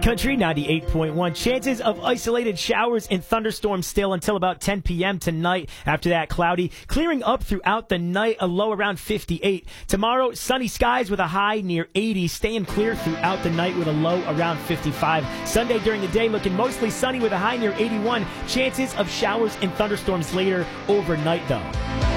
Country 98.1. Chances of isolated showers and thunderstorms still until about 10 p.m. tonight. After that, cloudy, clearing up throughout the night, a low around 58. Tomorrow, sunny skies with a high near 80, staying clear throughout the night with a low around 55. Sunday during the day, looking mostly sunny with a high near 81. Chances of showers and thunderstorms later overnight, though.